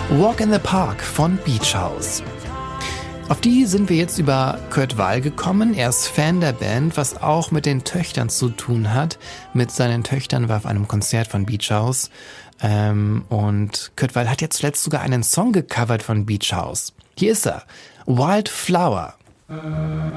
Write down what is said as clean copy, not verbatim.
Walk in the Park von Beach House. Auf die sind wir jetzt über Kurt Weill gekommen. Er ist Fan der Band, was auch mit den Töchtern zu tun hat. Mit seinen Töchtern war auf einem Konzert von Beach House. Und Kurt Weill hat jetzt zuletzt sogar einen Song gecovert von Beach House. Hier ist er, Wildflower.